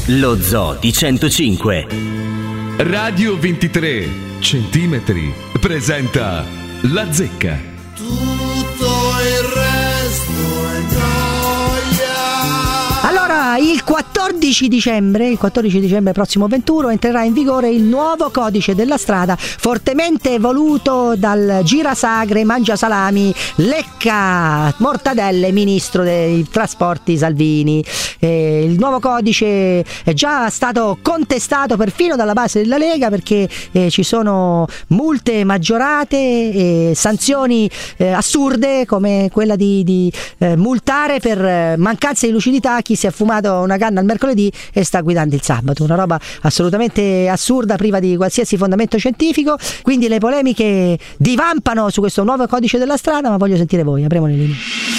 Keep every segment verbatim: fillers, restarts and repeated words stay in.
Lo Zoo di centocinque. Radio ventitré centimetri presenta La Zecca. Tutto il resto è gioia. Allora, il quattordici dicembre, il quattordici dicembre prossimo venturo entrerà in vigore il nuovo codice della strada, fortemente voluto dal girasagre mangiasalami Lecca Mortadelle, ministro dei trasporti Salvini. Eh, il nuovo codice è già stato contestato perfino dalla base della Lega, perché eh, ci sono multe maggiorate e sanzioni eh, assurde, come quella di, di eh, multare per eh, mancanza di lucidità chi si è fumato una canna il mercoledì e sta guidando il sabato. Una roba assolutamente assurda, priva di qualsiasi fondamento scientifico. Quindi le polemiche divampano su questo nuovo codice della strada, ma voglio sentire voi. Apriamo le linee.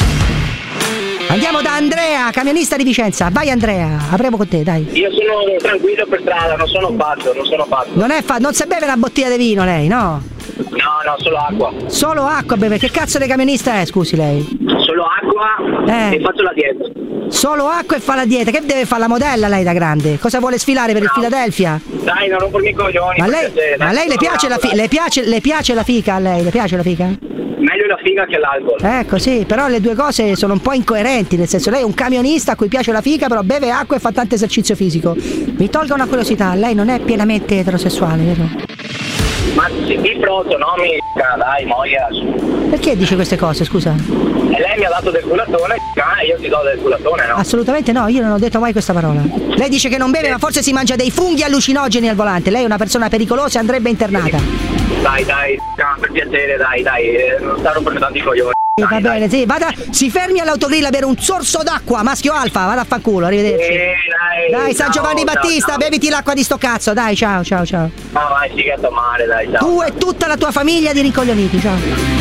Andiamo da Andrea, camionista di Vicenza. Vai Andrea, apriamo con te, dai. Io sono tranquillo per strada, non sono pazzo, non sono pazzo. Non è fa- non si beve una bottiglia di vino lei, no? No, no, solo acqua. Solo acqua beve. Che cazzo di camionista è, scusi lei? Solo acqua Eh. e faccio la dieta. Solo acqua e fa la dieta. Che deve fare la modella lei da grande? Cosa vuole sfilare per il Philadelphia? Dai, non rompermi i coglioni. Ma lei, piacere, ma dai, lei le sono piace la bravo, fi- dai. le piace le piace la fica a lei? Le piace la fica? Meglio la figa che l'alcol. Ecco, sì, però le due cose sono un po' incoerenti, nel senso, lei è un camionista a cui piace la fica, però beve acqua e fa tanto esercizio fisico. Mi tolga una curiosità, lei non è pienamente eterosessuale, vero? Ma si di pronto, no, mi dai, moia. Perché dice queste cose, scusa? E lei mi ha dato del culatone, ah, io ti do del culatone, no? Assolutamente no, io non ho detto mai questa parola. Lei dice che non beve, ma forse si mangia dei funghi allucinogeni al volante. Lei è una persona pericolosa e andrebbe internata. Dai, dai, per piacere, dai, dai, eh, non sta rompendo tanti coglioni. Sì, va Dai, bene, dai. sì, vada, si fermi all'autogrill a bere un sorso d'acqua, maschio alfa, vada a fanculo, arrivederci. Eh, dai, Dai, San ciao, Giovanni ciao, Battista, ciao. beviti l'acqua di sto cazzo, dai, ciao, ciao, ciao. Ma vai, figa a mare, dai, ciao. Tu e tutta la tua famiglia di rincoglioniti, ciao.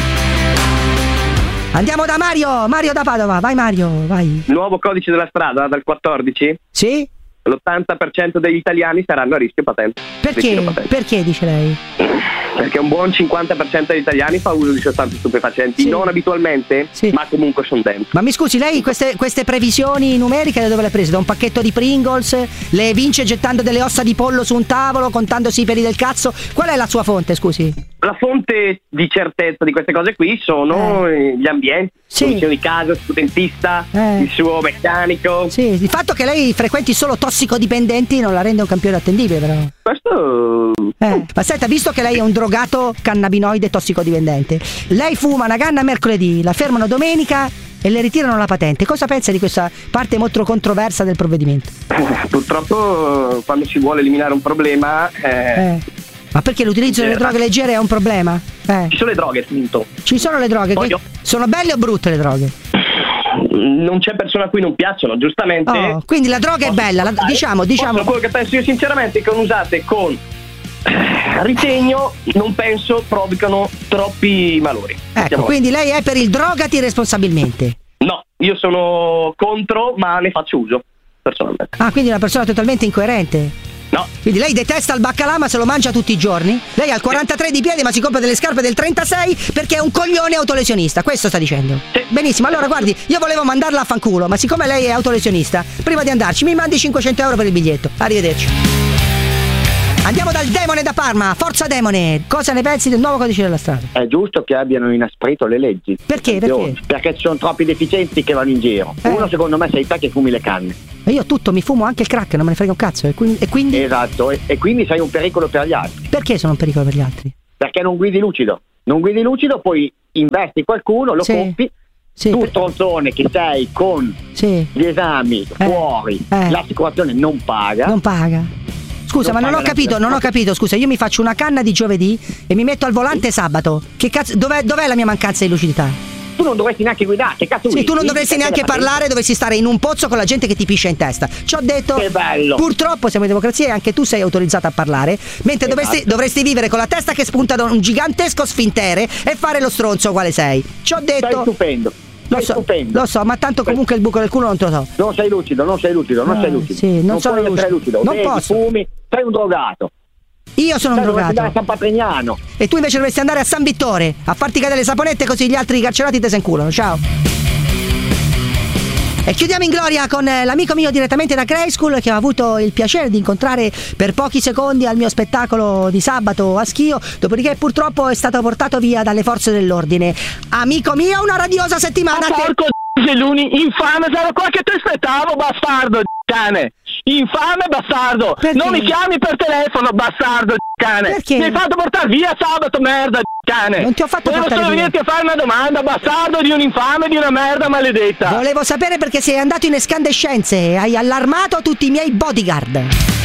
Andiamo da Mario, Mario da Padova, vai Mario, vai. Nuovo codice della strada dal quattordici, Sì? l'ottanta per cento degli italiani saranno a rischio patente. Perché? Rischio patente. Perché dice lei? Perché un buon cinquanta per cento degli italiani fa uso di sostanze stupefacenti, Sì. non abitualmente, Sì. ma comunque sono dentro. Ma mi scusi, lei queste, queste previsioni numeriche da dove le ha prese? Da un pacchetto di Pringles? Le vince gettando delle ossa di pollo su un tavolo, contandosi i peli del cazzo? Qual è la sua fonte, scusi? La fonte di certezza di queste cose qui sono eh. gli ambienti, Sì. condizioni di casa, il suo dentista, Eh. il suo meccanico. Sì, il fatto che lei frequenti solo tossicodipendenti non la rende un campione attendibile, però. Questo Eh, ma senta, visto che lei è un drogato cannabinoide tossicodipendente, lei fuma una canna mercoledì, la fermano domenica e le ritirano la patente. Cosa pensa di questa parte molto controversa del provvedimento? purtroppo quando si vuole eliminare un problema eh, Eh. Ma perché l'utilizzo delle droghe leggere è un problema? Eh. ci sono le droghe, punto. Ci sono le droghe, che Voglio- sono belle o brutte le droghe? Non c'è persona a cui non piacciono, giustamente. Oh, quindi la droga è bella, la- diciamo, diciamo. Possono, quello che penso io sinceramente è che usate con eh, ritegno, non penso provocano troppi malori. Ecco, Mettiamo- quindi lei è per il drogati responsabilmente. No, io sono contro, ma ne faccio uso personalmente. Ah, quindi è una persona totalmente incoerente. No, Quindi lei detesta il baccalà ma se lo mangia tutti i giorni? Lei ha il quarantatré di piede ma si compra delle scarpe del trentasei perché è un coglione autolesionista, questo sta dicendo? Sì. Benissimo, allora guardi, io volevo mandarla a fanculo, ma siccome lei è autolesionista, prima di andarci mi mandi cinquecento euro per il biglietto. Arrivederci. Andiamo dal demone da Parma, forza demone, cosa ne pensi del nuovo codice della strada? È giusto che abbiano inasprito le leggi. Perché? Attenzione, Perché? Perché ci sono troppi deficienti che vanno in giro. Eh. Uno secondo me sei te che fumi le canne. Ma io tutto, mi fumo anche il crack, non me ne frega un cazzo, e quindi, e quindi Esatto, e, e quindi sei un pericolo per gli altri. perché sono un pericolo per gli altri? Perché non guidi lucido. Non guidi lucido, poi investi qualcuno, lo Sì. compri. Sì, Tu per- stronzone che sei con sì, gli esami Eh. fuori, Eh. l'assicurazione non paga. non paga. Scusa, Non ma non ho paga capito, non ho l'assicurazione. capito, scusa, io mi faccio una canna di giovedì e mi metto al volante sabato. Che cazzo, dov'è, dov'è la mia mancanza di lucidità? Tu non dovresti neanche guidare, che cazzo Sì, guidi? tu non Guidi dovresti perché neanche la patente. parlare, dovresti stare in un pozzo con la gente che ti piscia in testa. Ci ho detto. Che bello. Purtroppo siamo in democrazia e anche tu sei autorizzato a parlare, mentre dovresti, Esatto. dovresti vivere con la testa che spunta da un gigantesco sfintere e fare lo stronzo quale sei. Ci ho Sei detto. stupendo. Lo Sei so, stupendo. lo so, ma tanto comunque il buco del culo non te lo so. Non sei lucido, non sei lucido, non Ah, sei lucido. sì, non sono puoi essere lucido. lucido. Non Bevi, posso. fumi, sei un drogato. Io sono un Sai, dovresti andare a drogato. San Patrignano. E tu invece dovresti andare a San Vittore a farti cadere le saponette così gli altri carcerati te se inculano. Ciao. E chiudiamo in gloria con l'amico mio direttamente da Grey School, che ho avuto il piacere di incontrare per pochi secondi al mio spettacolo di sabato a Schio, dopodiché purtroppo è stato portato via dalle forze dell'ordine. Amico mio, una radiosa settimana. Ma porco Geluni, infame, sarò qua che ti aspettavo, bastardo cane. Infame bastardo. Perché? Non mi chiami per telefono, bastardo cane. Perché? Mi hai fatto portare via sabato, merda cane. Non ti ho fatto Volevo portare solo via. venirti a fare una domanda, bastardo di un infame, di una merda maledetta. Volevo sapere perché sei andato in escandescenze e hai allarmato tutti i miei bodyguard.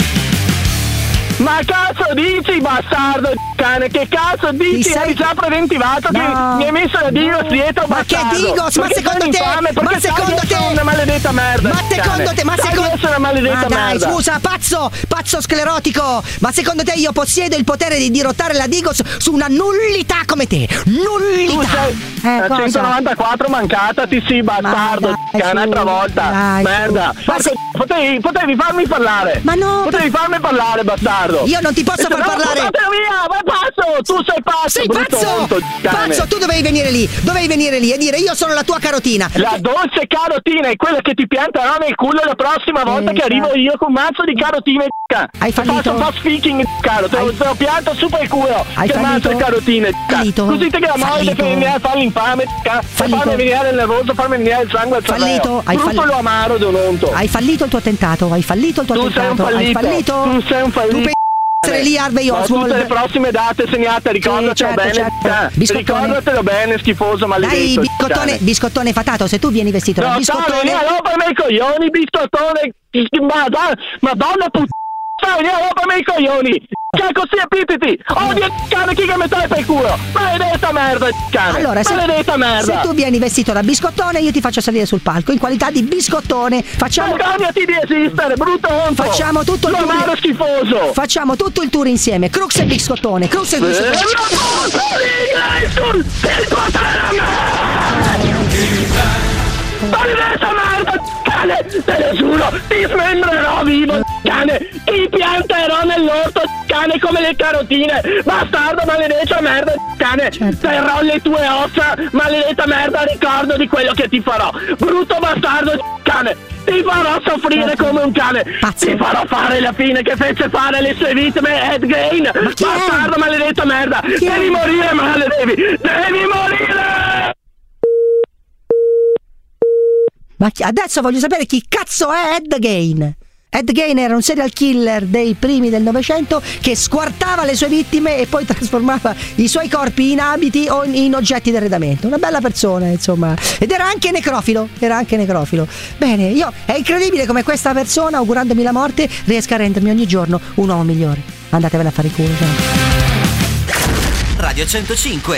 Ma cazzo dici, bastardo cane? Che cazzo dici? Ti sei- Hai già preventivato No, che mi hai messo la Digos dietro, Ma che bastardo. Digos? Ma Perché secondo sei te? infame, Ma perché sai secondo di essere te? una maledetta merda. Ma secondo cane. te? Ma Sai secondo di essere una maledetta Ma dai, merda. scusa, pazzo, pazzo sclerotico. Ma secondo te io possiedo il potere di dirottare la Digos su una nullità come te? Tu Nullità. sei Eh, a cosa? centonovantaquattro mancata, ti sì, bastardo, Ma dai, che è un'altra su, volta. dai, merda. su. Ma Porco- se- potevi, potevi farmi parlare. Ma no, Potevi farmi parlare, bastardo. Io non ti posso E se far no, parlare. portatelo via, vai pazzo, tu sei pazzo. Sei brutto pazzo! onto, cane. Pazzo, tu dovevi venire lì, dovevi venire lì e dire io sono la tua carotina. La dolce carotina è quella che ti pianterò nel culo la prossima volta Eh, che arrivo certo. io con un mazzo di carotine. Hai fallito? Faccio un po' speaking, caro. Te lo, Hai- te lo pianto su per il culo. Hai che fallito? mazzo di carotine. Fallito? Così te che la moglie Fallito? per venire a fare l'infame. Fallito? Farmi venire il nervoso, farmi venire il sangue al cervello. Fallito? Hai Brutto falli- lo amaro di un onto. Hai fallito il tuo attentato, hai fallito il tuo Tu sei un attentato. Hai fallito. fallito? Tu sei un fallito. Tu pensi di essere lì Harvey No, tutte le Oswald? prossime date segnate, ricordatelo certo, bene. certo. eh. Biscottone. Ricordatelo bene, schifoso, Dai, maledetto. biscottone, cane. biscottone fatato, se tu vieni vestito da No, biscottone. vieni a rompere i coglioni, biscottone. Madonna, madonna puttana, vieni a rompere i coglioni. Che così appititi. Odio il cane chi che mi trai per il culo. Maledetta merda, cane. Allora, se, Maledetta merda. se tu vieni vestito da biscottone, io ti faccio salire sul palco in qualità di biscottone. Facciamo, Vergognati di esistere, brutto onto. Facciamo tutto il Lo tour. amaro schifoso. facciamo tutto il tour insieme. Crux e biscottone, Crux e Eh, biscottone. la puttana di sul il potere a me. Maledetta merda, cane, te lo giuro, ti smembrerò vivo, cane, ti pianterò nell'orto, cane, come le carotine, bastardo, maledetta merda, cane, terrò le tue ossa, maledetta merda, ricordo di quello che ti farò, brutto bastardo, cane, ti farò soffrire come un cane, Pazzo. ti farò fare la fine che fece fare alle sue vittime Ed Gein, chi è? bastardo, maledetta merda, Chi è? devi morire male, devi, devi morire! Ma chi- adesso voglio sapere chi cazzo è Ed Gein. Ed Gein era un serial killer dei primi del Novecento che squartava le sue vittime e poi trasformava i suoi corpi in abiti o in, in oggetti d'arredamento. Una bella persona, insomma. Ed era anche necrofilo. Era anche necrofilo. Bene, io è incredibile come questa persona, augurandomi la morte, riesca a rendermi ogni giorno un uomo migliore. Andatevene a fare il culo. Ciao. Radio centocinque.